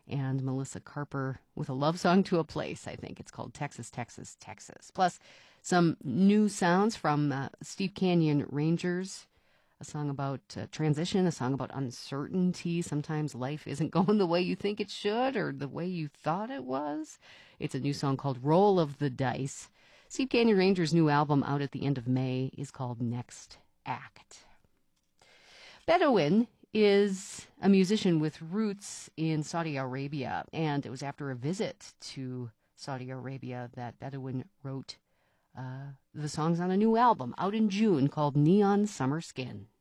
and Melissa Carper with a love song to a place, I think. It's called Texas, Texas, Texas. Plus, some new sounds from Steve Canyon Rangers, a song about transition, a song about uncertainty. Sometimes life isn't going the way you think it should or the way you thought it was. It's a new song called Roll of the Dice. Steve Canyon Rangers' new album out at the end of May is called Next Act. Bedouin is a musician with roots in Saudi Arabia, and it was after a visit to Saudi Arabia that Bedouin wrote the songs on a new album out in June called Neon Summer Skin.